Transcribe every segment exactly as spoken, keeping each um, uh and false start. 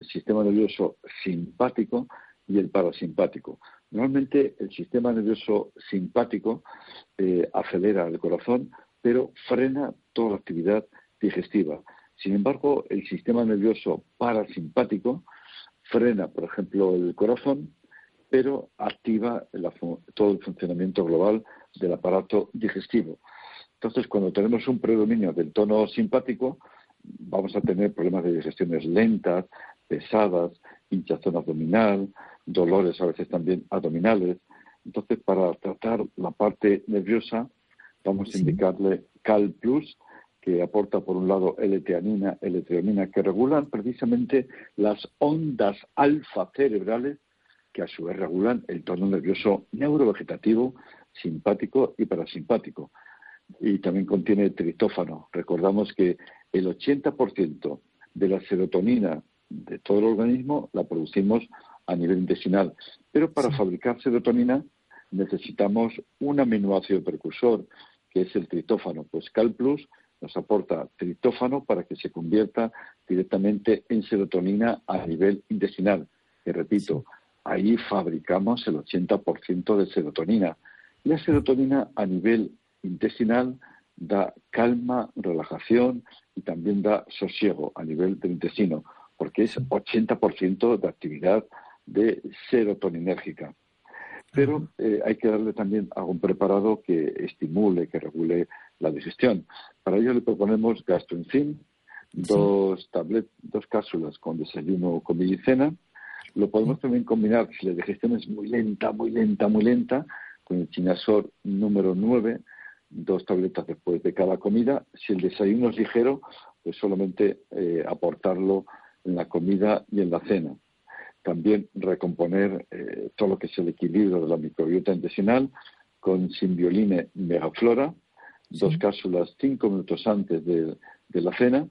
sistema nervioso simpático y el parasimpático. Normalmente el sistema nervioso simpático eh, acelera el corazón, pero frena toda la actividad digestiva. Sin embargo, el sistema nervioso parasimpático frena, por ejemplo, el corazón, pero activa la, todo el funcionamiento global del aparato digestivo. Entonces, cuando tenemos un predominio del tono simpático, vamos a tener problemas de digestiones lentas, pesadas, hinchazón abdominal, dolores a veces también abdominales. Entonces, para tratar la parte nerviosa, vamos a indicarle Cal Plus, que aporta por un lado L-teanina, L-treonina, que regulan precisamente las ondas alfa cerebrales, que a su vez regulan el tono nervioso neurovegetativo, simpático y parasimpático. Y también contiene triptófano. Recordamos que el ochenta por ciento de la serotonina de todo el organismo la producimos a nivel intestinal. Pero para sí. fabricar serotonina necesitamos un aminoácido precursor, que es el triptófano. Pues Cal Plus nos aporta triptófano para que se convierta directamente en serotonina a nivel intestinal. Y repito, ahí fabricamos el ochenta por ciento de serotonina. La serotonina a nivel intestinal da calma, relajación y también da sosiego a nivel del intestino, porque es ochenta por ciento de actividad de serotoninérgica. Pero eh, hay que darle también algún preparado que estimule, que regule la digestión. Para ello le proponemos Gastroenzim, sí. dos tablet, dos cápsulas con desayuno, comida y cena. Lo podemos sí. también combinar, si la digestión es muy lenta, muy lenta, muy lenta, con el Chinasor número nueve, dos tabletas después de cada comida. Si el desayuno es ligero, pues solamente eh, aportarlo en la comida y en la cena. También recomponer eh, todo lo que es el equilibrio de la microbiota intestinal con Symbioline Megaflora, sí. dos cápsulas cinco minutos antes de, de la cena.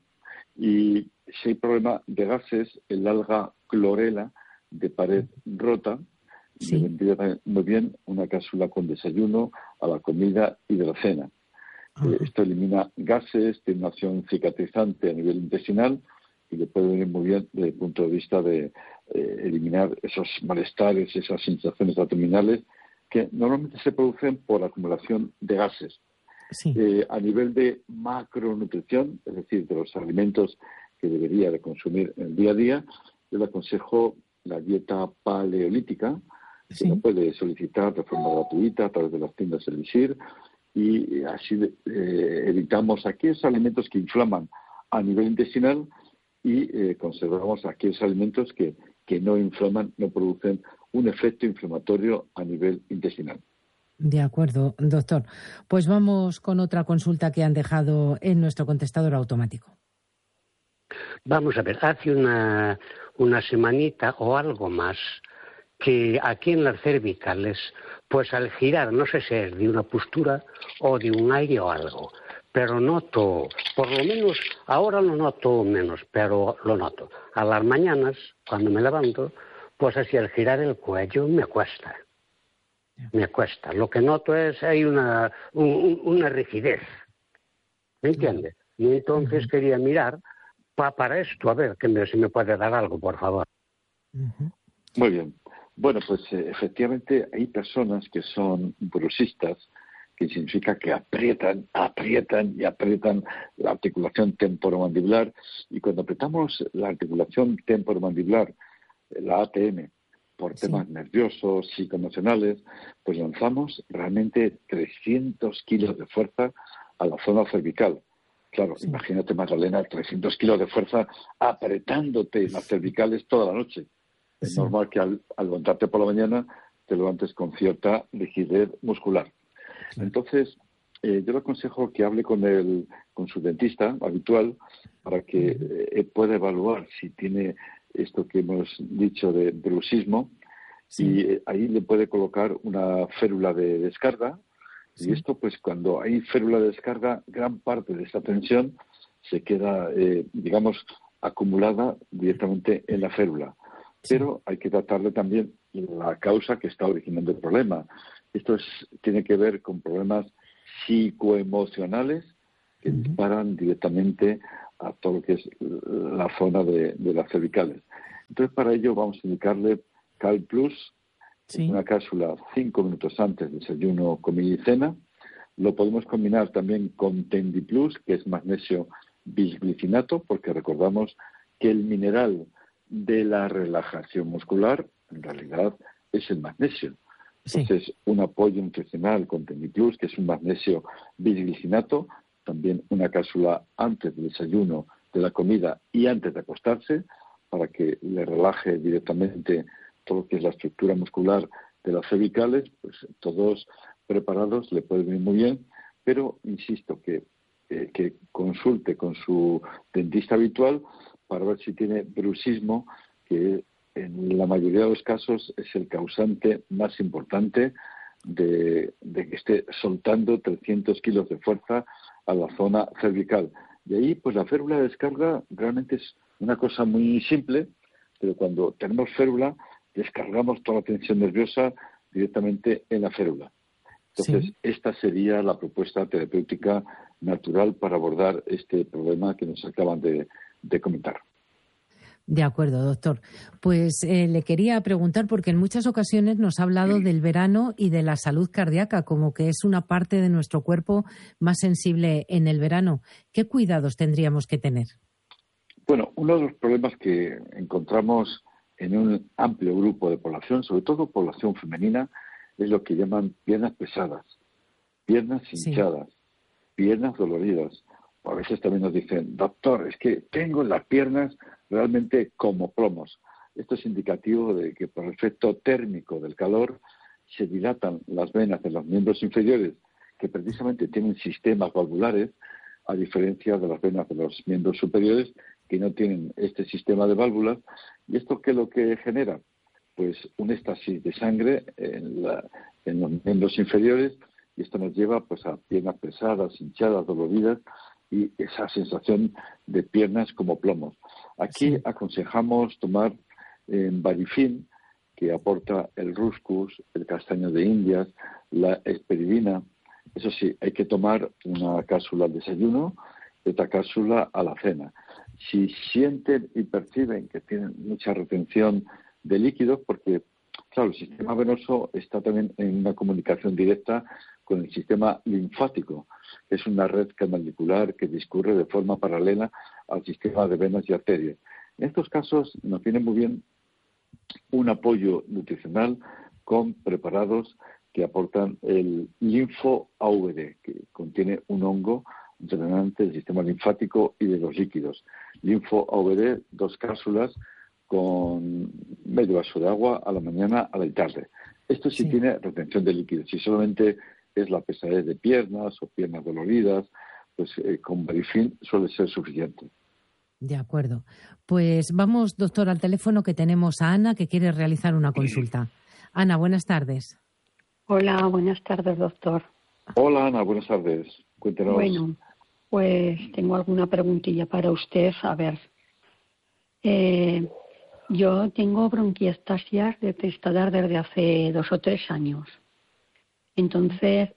Y si hay problema de gases, el alga clorela de pared rota, sí. le vendría muy bien una cápsula con desayuno, a la comida y de la cena. Uh-huh. Eh, esto elimina gases, tiene una acción cicatrizante a nivel intestinal y le puede venir muy bien desde el punto de vista de eh, eliminar esos malestares, esas sensaciones abdominales que normalmente se producen por acumulación de gases. Sí. Eh, a nivel de macronutrición, es decir, de los alimentos que debería de consumir en el día a día, yo le aconsejo la dieta paleolítica, sí. que lo puede solicitar de forma gratuita a través de las tiendas Elixir, y así eh, evitamos aquellos alimentos que inflaman a nivel intestinal y eh, conservamos aquellos alimentos que, que no inflaman, no producen un efecto inflamatorio a nivel intestinal. De acuerdo, doctor. Pues vamos con otra consulta que han dejado en nuestro contestador automático. Vamos a ver, hace una, una semanita o algo más que aquí en las cervicales, pues al girar, no sé si es de una postura o de un aire o algo, pero noto, por lo menos, ahora lo noto menos, pero lo noto. A las mañanas, cuando me levanto, pues así al girar el cuello me cuesta. Me cuesta. Lo que noto es hay una, un, una rigidez. ¿Me entiende? Y entonces uh-huh. quería mirar pa, para esto, a ver, que me, si me puede dar algo, por favor. Uh-huh. Muy bien. Bueno, pues eh, efectivamente hay personas que son bruxistas, que significa que aprietan, aprietan y aprietan la articulación temporomandibular. Y cuando apretamos la articulación temporomandibular, la A T M, por temas sí. nerviosos, psicoemocionales, pues lanzamos realmente trescientos kilos de fuerza a la zona cervical. Claro, sí. imagínate, Magdalena, trescientos kilos de fuerza apretándote las cervicales toda la noche. Es sí. normal que al, al levantarte por la mañana te levantes con cierta rigidez muscular. Sí. Entonces, eh, yo le aconsejo que hable con el, con su dentista habitual para que eh, pueda evaluar si tiene esto que hemos dicho de bruxismo, sí. y eh, ahí le puede colocar una férula de descarga, sí. y esto pues cuando hay férula de descarga, gran parte de esa tensión se queda, eh, digamos, acumulada directamente en la férula. Sí. Pero hay que tratarle también la causa que está originando el problema. Esto es, tiene que ver con problemas psicoemocionales que uh-huh. disparan directamente a todo lo que es la zona de, de las cervicales. Entonces, para ello vamos a indicarle Cal Plus, sí. una cápsula cinco minutos antes del desayuno, comida y cena. Lo podemos combinar también con Tendi Plus, que es magnesio bisglicinato, porque recordamos que el mineral de la relajación muscular, en realidad, es el magnesio. Entonces, sí. un apoyo nutricional con Tendi Plus, que es un magnesio bisglicinato, también una cápsula antes del desayuno, de la comida y antes de acostarse, para que le relaje directamente todo lo que es la estructura muscular de las cervicales, pues todos preparados le puede venir muy bien, pero insisto que, eh, que consulte con su dentista habitual para ver si tiene bruxismo, que en la mayoría de los casos es el causante más importante de, de que esté soltando trescientos kilos de fuerza a la zona cervical. Y ahí, pues la férula de descarga realmente es una cosa muy simple, pero cuando tenemos férula, descargamos toda la tensión nerviosa directamente en la férula. Entonces, sí. esta sería la propuesta terapéutica natural para abordar este problema que nos acaban de, de comentar. De acuerdo, doctor. Pues eh, le quería preguntar, porque en muchas ocasiones nos ha hablado del verano y de la salud cardíaca, como que es una parte de nuestro cuerpo más sensible en el verano. ¿Qué cuidados tendríamos que tener? Bueno, uno de los problemas que encontramos en un amplio grupo de población, sobre todo población femenina, es lo que llaman piernas pesadas, piernas hinchadas, sí. piernas doloridas. O a veces también nos dicen, doctor, es que tengo las piernas realmente como plomos. Esto es indicativo de que por el efecto térmico del calor se dilatan las venas de los miembros inferiores, que precisamente tienen sistemas valvulares, a diferencia de las venas de los miembros superiores, que no tienen este sistema de válvulas. ¿Y esto qué es lo que genera? Pues un éxtasis de sangre en, la, en los miembros inferiores, y esto nos lleva pues a piernas pesadas, hinchadas, doloridas, y esa sensación de piernas como plomos. Aquí sí. aconsejamos tomar eh, Varifin, que aporta el Ruscus, el castaño de Indias, la esperidina. Eso sí, hay que tomar una cápsula al desayuno y otra cápsula a la cena. Si sienten y perciben que tienen mucha retención de líquidos, porque, claro, el sistema venoso está también en una comunicación directa con el sistema linfático, que es una red canalicular que discurre de forma paralela al sistema de venas y arterias. En estos casos nos viene muy bien un apoyo nutricional con preparados que aportan el linfo A V D, que contiene un hongo drenante del sistema linfático y de los líquidos. Linfo A V D, dos cápsulas con medio vaso de agua a la mañana, a la tarde. Esto sí, sí. tiene retención de líquidos. Si solamente es la pesadez de piernas o piernas doloridas, pues eh, con Varifin suele ser suficiente. De acuerdo. Pues vamos, doctor, al teléfono, que tenemos a Ana, que quiere realizar una consulta. Ana, buenas tardes. Hola, buenas tardes, doctor. Hola, Ana, buenas tardes. Cuéntenos. Bueno, pues tengo alguna preguntilla para usted. A ver, eh, yo tengo bronquiectasias de testadar desde hace dos o tres años. Entonces,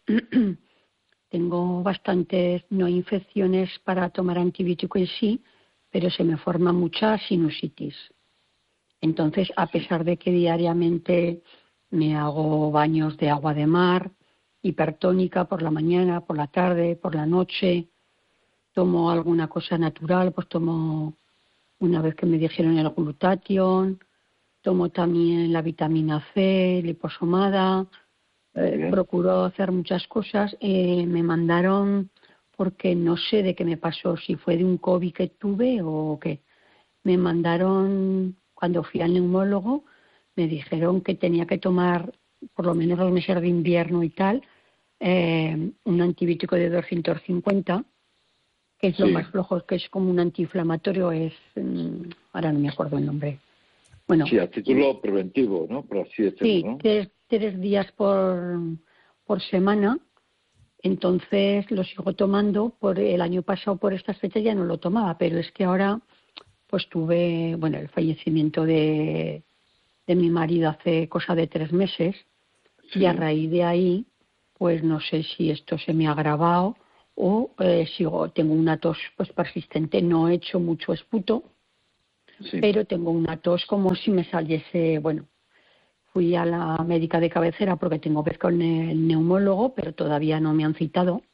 tengo bastantes, no infecciones para tomar antibiótico en sí, pero se me forma mucha sinusitis. Entonces, a pesar de que diariamente me hago baños de agua de mar, hipertónica por la mañana, por la tarde, por la noche, tomo alguna cosa natural, pues tomo, una vez que me dijeron el glutatión, tomo también la vitamina C, liposomada, eh, procuro hacer muchas cosas. Eh, me mandaron, porque no sé de qué me pasó, si fue de un COVID que tuve o qué, me mandaron, cuando fui al neumólogo, me dijeron que tenía que tomar, por lo menos los meses de invierno y tal, eh, un antibiótico de doscientos cincuenta, que es sí. lo más flojo, que es como un antiinflamatorio, es, ahora no me acuerdo el nombre. Bueno, sí, a título preventivo, ¿no? Por así decirlo, sí, ¿no? tres, tres días por, por semana. Entonces lo sigo tomando. Por el año pasado, por estas fechas, ya no lo tomaba, pero es que ahora pues tuve, bueno, el fallecimiento de, de mi marido hace cosa de tres meses, sí. y a raíz de ahí, pues no sé si esto se me ha agravado o eh, sigo, tengo una tos pues persistente, no he hecho mucho esputo, Sí. Pero tengo una tos como si me saliese, bueno, fui a la médica de cabecera porque tengo que ver con el neumólogo, pero todavía no me han citado.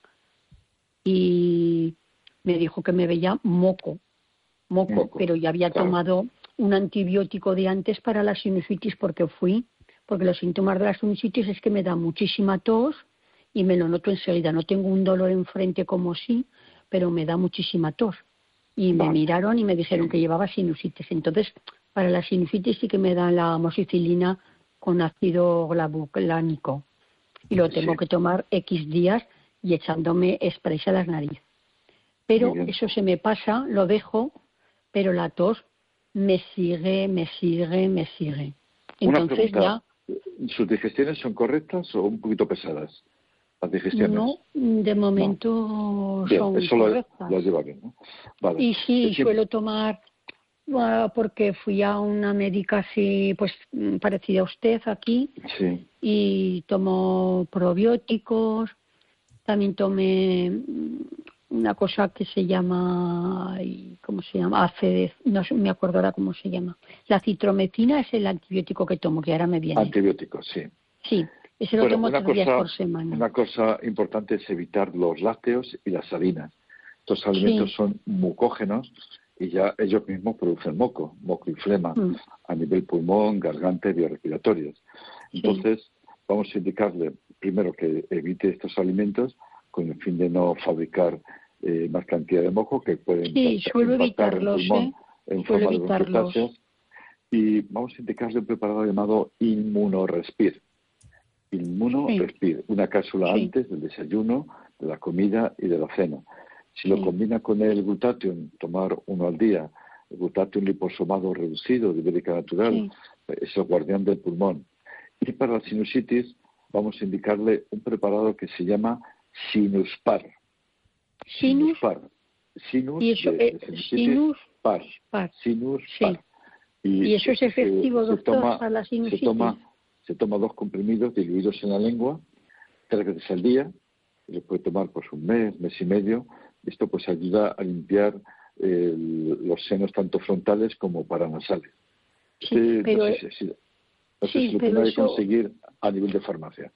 Y me dijo que me veía moco, moco, Moco, pero ya había claro. tomado un antibiótico de antes para la sinusitis porque fui, porque los síntomas de la sinusitis es que me da muchísima tos y me lo noto enseguida. No tengo un dolor enfrente como sí, pero me da muchísima tos. Y me Vale. miraron y me dijeron que llevaba sinusitis. Entonces, para la sinusitis sí que me dan la amoxicilina con ácido glucónico. Y lo tengo Sí. que tomar X días y echándome spray a la nariz. Pero Muy bien. eso se me pasa, lo dejo, pero la tos me sigue, me sigue, me sigue. Una Entonces pregunta. ya, ¿Sus digestiones son correctas o un poquito pesadas? Las digestiones. no, de momento Bien, son eso lo, correctas. lo lleva bien, ¿no? Vale. Y sí, Es que- suelo tomar, ah, porque fui a una médica así, pues mm, parecida a usted aquí, Sí. y tomo probióticos, también tomé mm, una cosa que se llama, ay, ¿cómo se llama? Ace- no sé, me acuerdo ahora cómo se llama. La citromecina es el antibiótico que tomo, que ahora me viene. Antibióticos, sí. Sí, ese lo Bueno, tomo una tres días por cosa, semana. una cosa importante es evitar los lácteos y las harinas. Estos alimentos Sí. son mucógenos y ya ellos mismos producen moco, moco y flema Mm. a nivel pulmón, garganta y biorrespiratorios. Sí. Entonces, vamos a indicarle primero que evite estos alimentos con el fin de no fabricar eh, más cantidad de moco que pueden Sí, impactar, suelo impactar el evitarlos, pulmón ¿eh? en Suelo forma de evitarlos. bronquiectasias. Y vamos a indicarle un preparado llamado Inmunorespir. Inmunorespir, una cápsula Sí. antes del desayuno, de la comida y de la cena. Si lo Sí. combina con el glutatión, tomar uno al día, el glutatión liposomado reducido de ibérica natural, Sí. es el guardián del pulmón. Y para la sinusitis vamos a indicarle un preparado que se llama Sinuspar. Sinus, Sinuspar. Sinus y eso, de, eh, de sinusitis, sinus, par. par. Sinuspar. Sí. ¿Y eso es se- efectivo, se doctor, toma- para la se sinusitis? toma, se toma dos comprimidos diluidos en la lengua tres veces al día, y lo puede tomar pues un mes, mes y medio. Esto pues ayuda a limpiar eh, los senos tanto frontales como paranasales. Sí, Este, pero, no sé, eh, si, si- no sé sí, si lo pero tendrá que eso- conseguir a nivel de farmacia.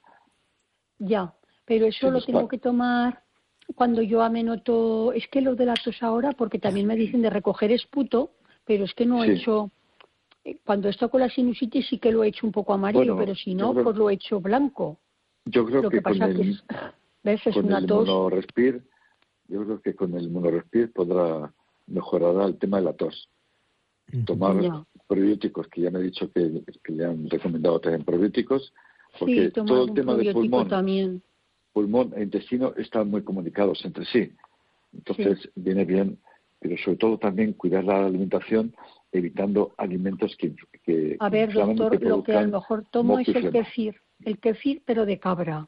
Ya, pero eso lo Sinuspar. tengo que tomar cuando yo me noto, es que lo de la tos ahora, porque también me dicen de recoger esputo, pero es que no he Sí. hecho, eh, cuando estoy con la sinusitis sí que lo he hecho un poco amarillo, Bueno, pero si yo no, creo- pues lo he hecho blanco. Yo creo Lo que, que con pasa el, que es, ¿ves? Es con una el tos. Inmunorespir, yo creo que con el Inmunorespir podrá mejorará el tema de la tos. Tomar Ya. probióticos, que ya me he dicho que, que le han recomendado también probióticos, porque Sí, tomar todo el un tema de probiótico pulmón, también. pulmón e intestino están muy comunicados entre sí. Entonces viene bien, pero sobre todo también cuidar la alimentación, evitando alimentos que, que A que ver, inflaman y doctor, que lo que a lo produzcan mejor tomo moco es y el flema. kefir, el kefir pero de cabra.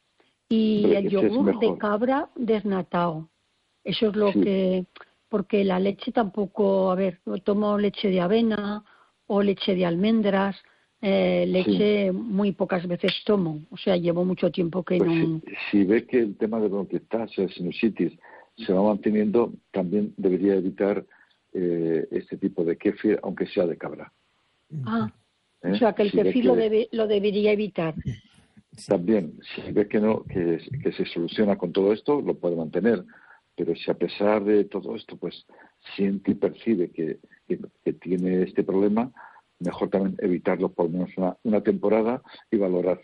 Y Hombre, el ese es yogur de mejor. cabra desnatado. Eso es lo Sí. que, porque la leche tampoco, a ver, yo tomo leche de avena o leche de almendras, eh, leche muy pocas veces tomo, o sea, llevo mucho tiempo que Pues no. si, si ve que el tema de bronquiectasia, sinusitis, se va manteniendo, también debería evitar eh, este tipo de kéfir, aunque sea de cabra. Ah, ¿eh? o sea, que el Si ve kefir que- lo, debe, lo debería evitar. También, si ve que no, que, que se soluciona con todo esto, lo puede mantener. Pero si a pesar de todo esto, pues siente y percibe que, que, que tiene este problema, mejor también evitarlo por lo menos una, una temporada y valorar.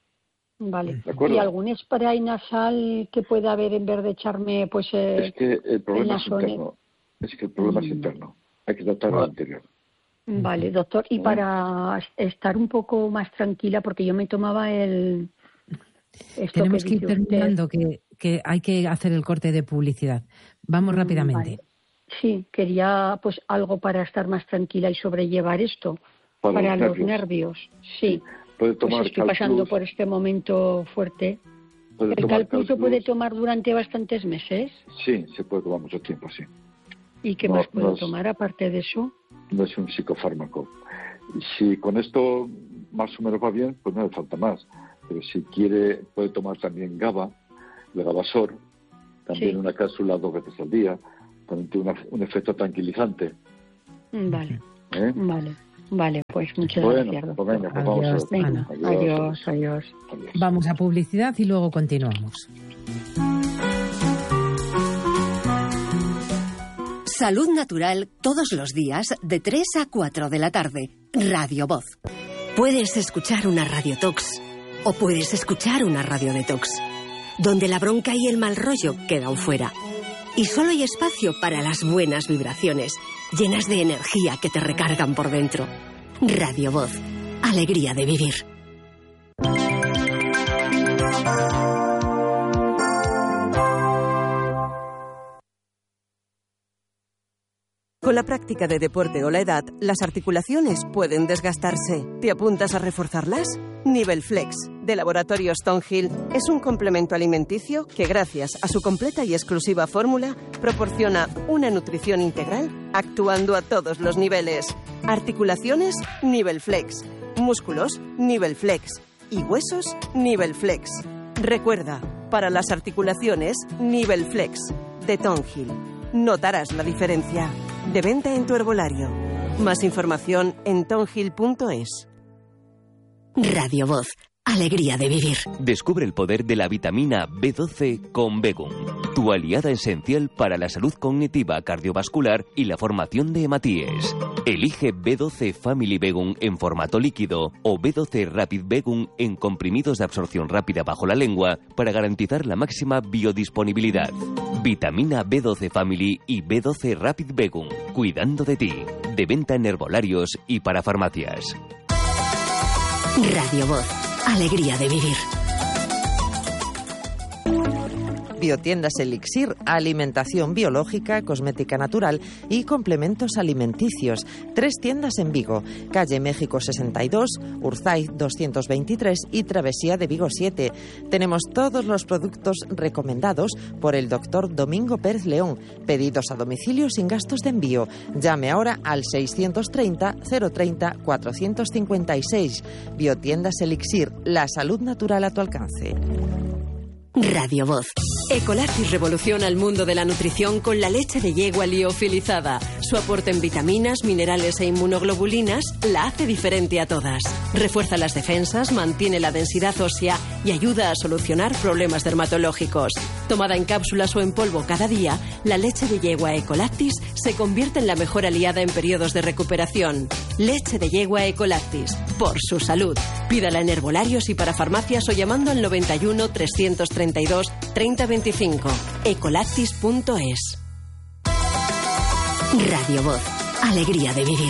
Vale. ¿De acuerdo? ¿Y algún spray nasal que pueda haber en vez de echarme, pues, eh, Es que el problema es nasone- interno. Es que el problema es Mm. interno. Hay que tratarlo al interior. Vale, doctor. Y ¿Eh? para estar un poco más tranquila, porque yo me tomaba el... Esto Tenemos que ir dice usted. terminando, que, que hay que hacer el corte de publicidad. Vamos Mm, rápidamente. vale. Sí, quería pues algo para estar más tranquila y sobrellevar esto. Para Para, los los nervios. nervios. Sí. Puede Pues tomar estoy pasando Calplus, por este momento fuerte. puede ¿El tomar Calplus se Calplus. puede tomar durante bastantes meses? Sí, se puede tomar mucho tiempo, sí. ¿Y qué No, más puedo no es- tomar aparte de eso? No es un psicofármaco. Y si con esto más o menos va bien, pues no le falta más. Pero si quiere, puede tomar también GABA, el Gabasor, también Sí. una cápsula dos veces al día, también tiene una- un efecto tranquilizante. Vale, ¿Eh? vale, vale, pues muchas bueno, gracias. Pues venga, pues Adiós, vamos a... Ana. Venga, adiós, adiós. Adiós. Vamos a publicidad y luego continuamos. Salud Natural todos los días de tres a cuatro de la tarde. Radio Voz. Puedes escuchar una radiotox o puedes escuchar una radiodetox, donde la bronca y el mal rollo quedan fuera. Y solo hay espacio para las buenas vibraciones, llenas de energía que te recargan por dentro. Radio Voz. Alegría de vivir. Con la práctica de deporte o la edad, las articulaciones pueden desgastarse. ¿Te apuntas a reforzarlas? Nivel Flex, de Laboratorio Stonehill, es un complemento alimenticio que, gracias a su completa y exclusiva fórmula, proporciona una nutrición integral actuando a todos los niveles. Articulaciones, Nivel Flex. Músculos, Nivel Flex. Y huesos, Nivel Flex. Recuerda, para las articulaciones, Nivel Flex, de Stonehill. Notarás la diferencia. De venta en tu herbolario. Más información en tonhill punto es. Radio Voz. Alegría de vivir. Descubre el poder de la vitamina B doce con Begum, tu aliada esencial para la salud cognitiva, cardiovascular y la formación de hematíes. Elige B doce Family Begum en formato líquido o B doce Rapid Begum en comprimidos de absorción rápida bajo la lengua para garantizar la máxima biodisponibilidad. Vitamina B doce Family y B doce Rapid Begum, cuidando de ti. De venta en herbolarios y para farmacias. Radio Voz. Alegría de vivir. Biotiendas Elixir, alimentación biológica, cosmética natural y complementos alimenticios. Tres tiendas en Vigo, calle México sesenta y dos, Urzaiz doscientos veintitrés y Travesía de Vigo siete. Tenemos todos los productos recomendados por el doctor Domingo Pérez León. Pedidos a domicilio sin gastos de envío. Llame ahora al seiscientos treinta, cero treinta, cuatrocientos cincuenta y seis. Biotiendas Elixir, la salud natural a tu alcance. Radio Voz. Ecolactis revoluciona el mundo de la nutrición con la leche de yegua liofilizada. Su aporte en vitaminas, minerales e inmunoglobulinas la hace diferente a todas. Refuerza las defensas, mantiene la densidad ósea y ayuda a solucionar problemas dermatológicos. Tomada en cápsulas o en polvo cada día, la leche de yegua Ecolactis se convierte en la mejor aliada en periodos de recuperación. Leche de yegua Ecolactis. Por su salud. Pídala en herbolarios y para farmacias o llamando al noventa y uno, trescientos treinta y dos, treinta veinticinco. ecolactis punto es. Radio Voz. Alegría de vivir.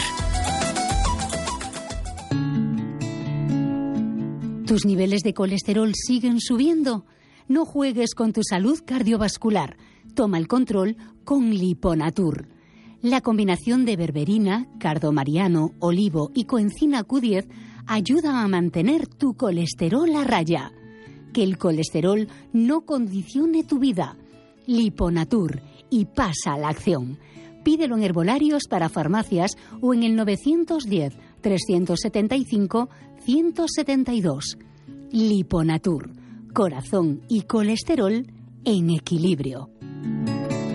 ¿Tus niveles de colesterol siguen subiendo? No juegues con tu salud cardiovascular. Toma el control con Liponatur. La combinación de berberina, cardomariano, olivo y coenzima Q diez ayuda a mantener tu colesterol a raya. Que el colesterol no condicione tu vida. Liponatur y pasa a la acción. Pídelo en herbolarios para farmacias o en el novecientos diez, trescientos setenta y cinco, ciento setenta y dos. Liponatur. Corazón y colesterol en equilibrio.